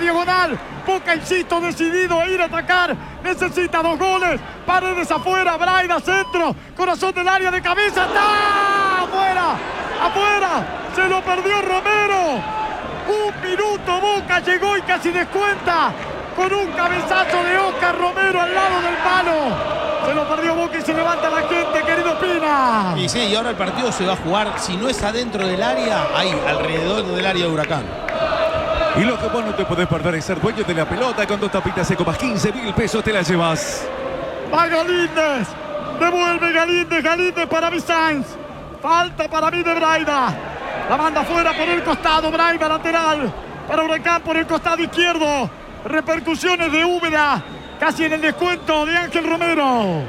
diagonal. Boca, insisto, decidido a ir a atacar. Necesita 2 goles. Paredes afuera, Braida, centro. Corazón del área de cabeza. ¡Está! ¡Afuera! ¡Afuera! Se lo perdió Romero. 1 minuto, Boca llegó y casi descuenta. Con un cabezazo de Oscar Romero al lado del palo. Se lo perdió Boca y se levanta la gente, querido Pina. Y sí, y ahora el partido se va a jugar, si no es adentro del área, ahí, alrededor del área de Huracán. Y lo que vos no te podés perder es ser dueño de la pelota. Con 2 tapitas Eco más 15.000 pesos te la llevas. Va Galíndez. Devuelve Galíndez. Galíndez para Bizanz. Falta para mí de Braida. La manda fuera por el costado. Braida lateral. Para Huracán por el costado izquierdo. Repercusiones de Úbeda. Casi en el descuento de Ángel Romero.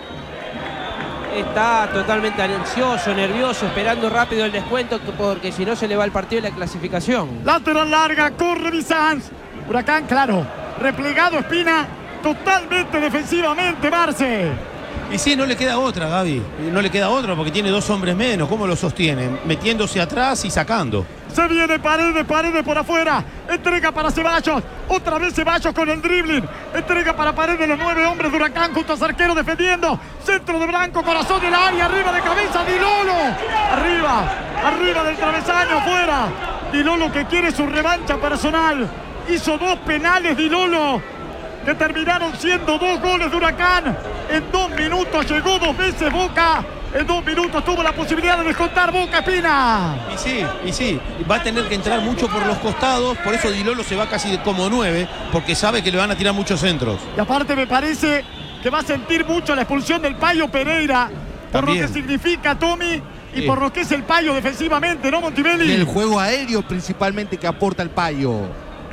Está totalmente ansioso, nervioso, esperando rápido el descuento, porque si no se le va el partido y la clasificación. Lateral larga, corre Bizanz. Huracán, claro, replegado Espina, totalmente defensivamente, Marce. Y sí, no le queda otra, Gaby. No le queda otra porque tiene 2 hombres menos. ¿Cómo lo sostiene? Metiéndose atrás y sacando. Se viene Paredes por afuera. Entrega para Ceballos. Otra vez Ceballos con el dribbling. Entrega para Paredes, los 9 hombres de Huracán junto a Zarquero defendiendo. Centro de Blanco, corazón del área, arriba de cabeza, Di Lolo. Arriba del travesaño, fuera. Di Lolo que quiere su revancha personal. Hizo 2 penales Di Lolo, que terminaron siendo 2 goles de Huracán. En 2 minutos llegó 2 veces Boca. En 2 minutos tuvo la posibilidad de descontar Boca, Espina. Y sí, va a tener que entrar mucho por los costados. Por eso Di Lolo se va casi como 9, porque sabe que le van a tirar muchos centros. Y aparte me parece que va a sentir mucho la expulsión del Payo Pereira. Por También. lo que significa Tommy y por lo que es el Payo defensivamente, ¿no, Montivelli? Y el juego aéreo principalmente que aporta el Payo.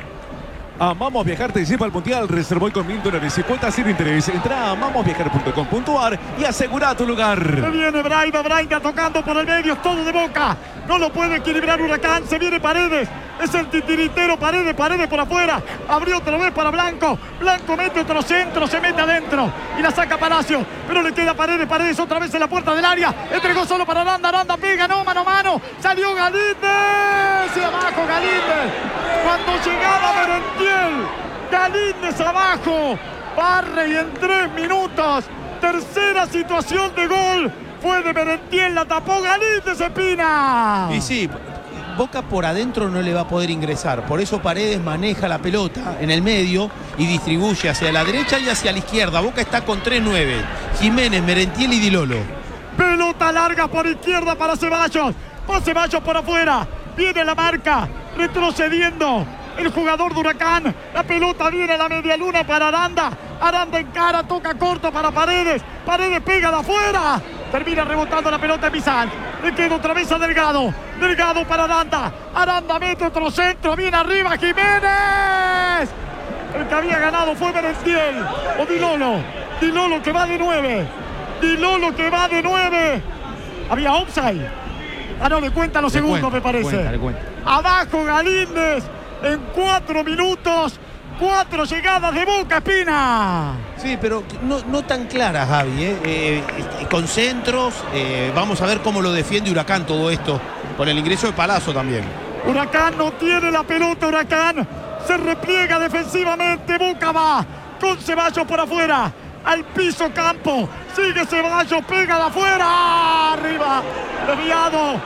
Amamos Viajar te lleva al Mundial. Reservó con $1000 y cuotas sin interés. Entra a amamosviajar.com.ar y asegura tu lugar. Se viene Braida tocando por el medio, es todo de Boca. No lo puede equilibrar Huracán, se viene Paredes. Es el titiritero, Paredes por afuera. Abrió otra vez para Blanco. Blanco mete otro centro, se mete adentro. Y la saca Palacio. Pero le queda Paredes otra vez en la puerta del área. Entregó solo para Aranda. Aranda pega, no, mano a mano. Salió Galíndez. Y abajo Galíndez. Cuando llegaba Merentiel. Galíndez abajo. Barre y en 3 minutos. Tercera situación de gol. Fue de Merentiel, la tapó Galíndez, Espina. Y sí, Boca por adentro no le va a poder ingresar. Por eso Paredes maneja la pelota en el medio y distribuye hacia la derecha y hacia la izquierda. Boca está con 3-9. Jiménez, Merentiel y Di Lolo. Pelota larga por izquierda para Ceballos. Va Ceballos por afuera. Viene la marca. Retrocediendo el jugador de Huracán. La pelota viene a la media luna para Aranda. Aranda encara, toca corto para Paredes. Paredes pega de afuera. Termina rebotando la pelota en Bizanz. Le queda otra vez a Delgado. Delgado para Aranda. Aranda mete otro centro. Viene arriba Jiménez. El que había ganado fue Merentiel. O Di Lolo. Di Lolo que va de 9. Di Lolo que va de 9. Había offside. Ah, no, le cuentan los segundos, me parece. Le cuenta. Abajo Galíndez. En 4 minutos. 4 llegadas de Boca, Espina. Sí, pero no tan claras, Javi. Con centros, vamos a ver cómo lo defiende Huracán todo esto. Con el ingreso de Palazzo también. Huracán no tiene la pelota, Huracán. Se repliega defensivamente, Boca va. Con Ceballos por afuera. Al piso Campo. Sigue Ceballos, pega de afuera. Arriba. Desviado.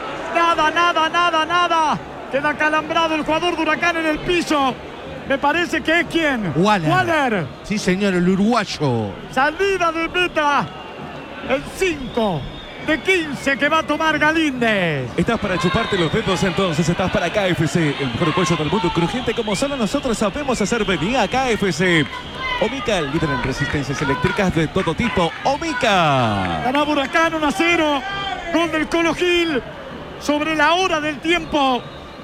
Nada. Queda calambrado el jugador de Huracán en el piso. Me parece que es ¿quién? Waller. Sí, señor, el uruguayo. Salida de meta. El 5 de 15 que va a tomar Galíndez. ¿Estás para chuparte los dedos? Entonces estás para KFC, el mejor pollo del mundo, crujiente como solo nosotros sabemos hacer. Vení a KFC. Omica, el líder en resistencias eléctricas de todo tipo. Omica. Ganaba Huracán 1-0. Gol del Colo Gil. Sobre la hora del tiempo.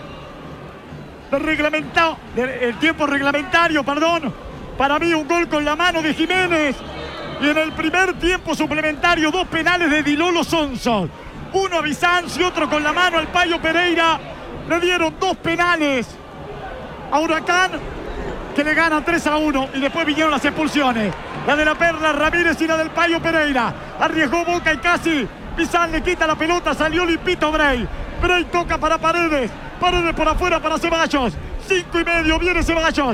El tiempo reglamentario, perdón. Para mí un gol con la mano de Jiménez. Y en el primer tiempo suplementario 2 penales de Di Lolo Sonso. Uno a Bizanz y otro con la mano al Payo Pereira. Le dieron 2 penales a Huracán, que le gana 3-1. Y después vinieron las expulsiones. La de la Perla Ramírez y la del Payo Pereira. Arriesgó Boca y casi Bizanz le quita la pelota. Salió limpito Bray. Bray toca para Paredes. Paredes por afuera para Ceballos. 5 y medio, viene Ceballos.